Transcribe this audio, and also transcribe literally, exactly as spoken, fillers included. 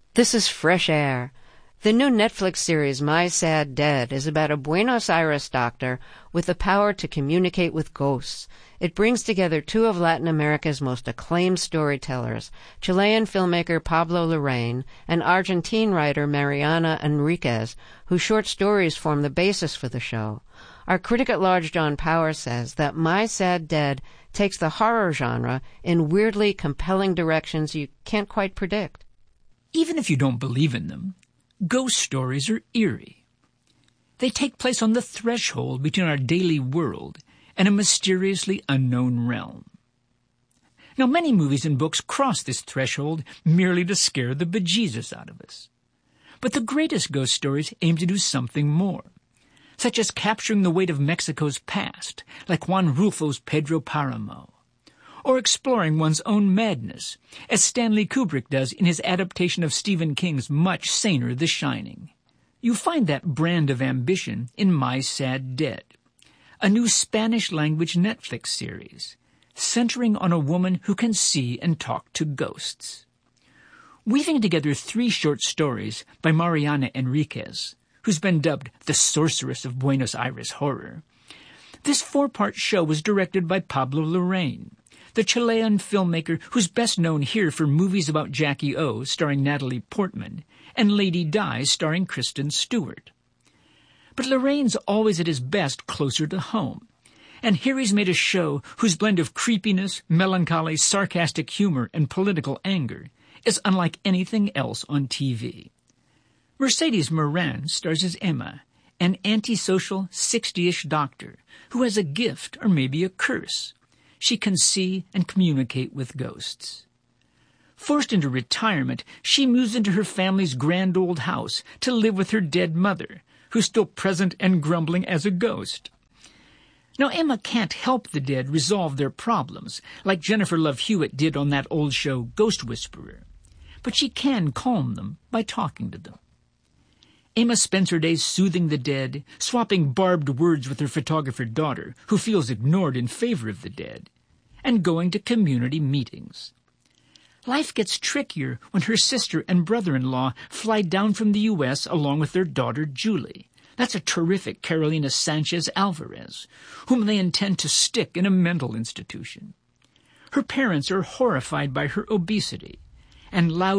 This is Fresh Air. The new Netflix series My Sad Dead is about a Buenos Aires doctor with the power to communicate with ghosts. It brings together two of Latin America's most acclaimed storytellers, Chilean filmmaker Pablo Larraín and Argentine writer Mariana Enriquez, whose short stories form the basis for the show. Our critic at large, John Power, says that My Sad Dead takes the horror genre in weirdly compelling directions you can't quite predict. Even if you don't believe in them, ghost stories are eerie. They take place on the threshold between our daily world and a mysteriously unknown realm. Now, many movies and books cross this threshold merely to scare the bejesus out of us. But the greatest ghost stories aim to do something more, such as capturing the weight of Mexico's past, like Juan Rulfo's Pedro Páramo, or exploring one's own madness, as Stanley Kubrick does in his adaptation of Stephen King's much saner The Shining. You find that brand of ambition in My Sad Dead, a new Spanish-language Netflix series, centering on a woman who can see and talk to ghosts. Weaving together three short stories by Mariana Enriquez, who's been dubbed the sorceress of Buenos Aires horror, this four-part show was directed by Pablo Larraín, the Chilean filmmaker who's best known here for movies about Jackie O, starring Natalie Portman, and Lady Di, starring Kristen Stewart. But Larraín's always at his best closer to home, and here he's made a show whose blend of creepiness, melancholy, sarcastic humor, and political anger is unlike anything else on T V. Mercedes Moran stars as Emma, an antisocial sixty-ish doctor who has a gift or maybe a curse. She can see and communicate with ghosts. Forced into retirement, she moves into her family's grand old house to live with her dead mother, who's still present and grumbling as a ghost. Now, Emma can't help the dead resolve their problems, like Jennifer Love Hewitt did on that old show Ghost Whisperer, but she can calm them by talking to them. Emma spends her days soothing the dead, swapping barbed words with her photographer daughter, who feels ignored in favor of the dead, and going to community meetings. Life gets trickier when her sister and brother-in-law fly down from the U S along with their daughter Julie. That's a terrific Carolina Sanchez Alvarez, whom they intend to stick in a mental institution. Her parents are horrified by her obesity, and loud